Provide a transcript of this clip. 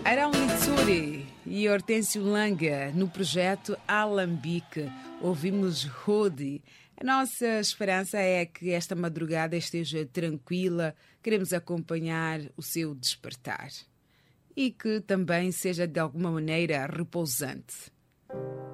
Arão Litsuri e Hortêncio Langa no projeto Alambique. Ouvimos Rodi. A nossa esperança é que esta madrugada esteja tranquila. Queremos acompanhar o seu despertar e que também seja de alguma maneira repousante.